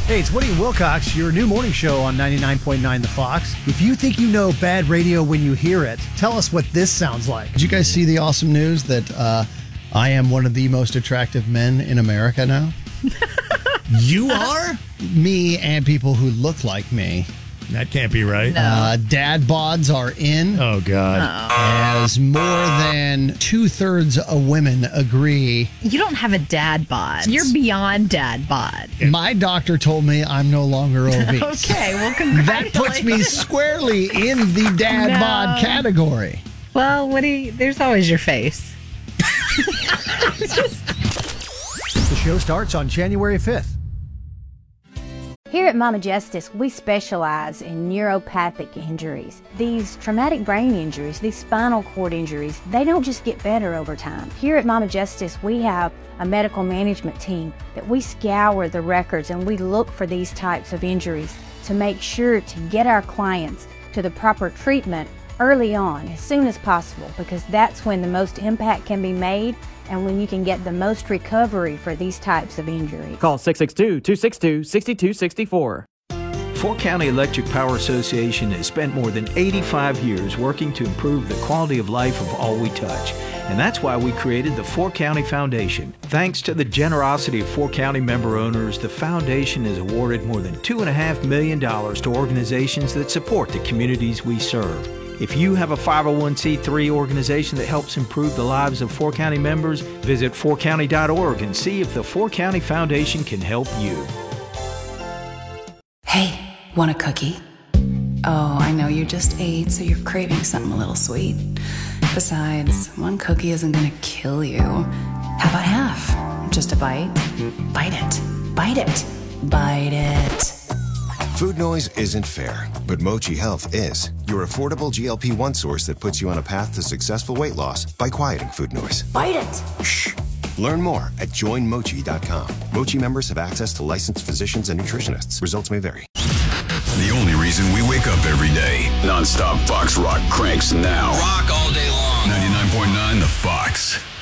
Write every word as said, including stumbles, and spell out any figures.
Hey, it's Woody and Wilcox, your new morning show on ninety-nine point nine The Fox. If you think you know bad radio when you hear it, tell us what this sounds like. Did you guys see the awesome news that uh, I am one of the most attractive men in America now? You are? Me and people who look like me. That can't be right. No. Uh, dad bods are in. Oh, God. As more than two-thirds of women agree. You don't have a dad bod. You're beyond dad bod. My doctor told me I'm no longer obese. Okay, well, That congratulations. puts me squarely in the dad No. bod category. Well, Woody, there's always your face. The show starts on January fifth. Here at Mama Justice, we specialize in neuropathic injuries. These traumatic brain injuries, these spinal cord injuries, they don't just get better over time. Here at Mama Justice, we have a medical management team that we scour the records and we look for these types of injuries to make sure to get our clients to the proper treatment early on, as soon as possible, because that's when the most impact can be made and when you can get the most recovery for these types of injuries. Call six six two, two six two, six two six four. Fork County Electric Power Association has spent more than eighty-five years working to improve the quality of life of all we touch. And that's why we created the Fork County Foundation. Thanks to the generosity of Fork County member owners, the foundation has awarded more than two point five million dollars to organizations that support the communities we serve. If you have a five oh one c three organization that helps improve the lives of Fork County members, visit fork county dot org and see if the Fork County Foundation can help you. Hey, want a cookie? Oh, I know you just ate, so you're craving something a little sweet. Besides, one cookie isn't gonna kill you. How about half? Just a bite? Bite it. Bite it. Bite it. Food noise isn't fair, but Mochi Health is. Your affordable G L P one source that puts you on a path to successful weight loss by quieting food noise. Bite it. Shh. Learn more at join mochi dot com. Mochi members have access to licensed physicians and nutritionists. Results may vary. The only reason we wake up every day. Non-stop Fox Rock cranks now. Rock all day long. ninety-nine point nine The Fox.